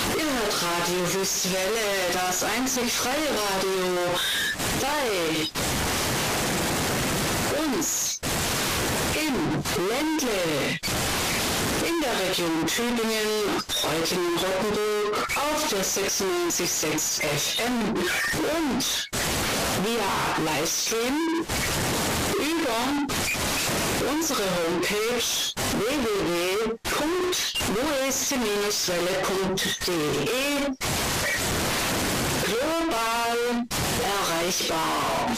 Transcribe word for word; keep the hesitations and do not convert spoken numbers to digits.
Ihr hört Radio Wüstwelle, das einzig freie Radio bei uns im Ländle, in der Region Tübingen, heute in Rottenburg, auf der sechsundneunzig Komma sechs F M und via Livestream über unsere Homepage w w w punkt west welle punkt de global erreichbar.